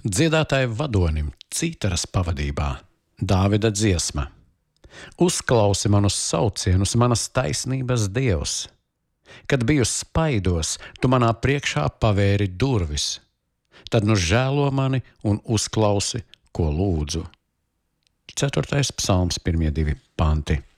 Dziedātāju vadonim Cītaras pavadībā Dāvida dziesma. Uzklausi manus saucienus, manas taisnības Dievs. Kad biju spaidos, tu manā priekšā pavēri durvis. Tad nu žēlo mani un uzklausi, ko lūdzu. 4. psalms, 1. 2 panti.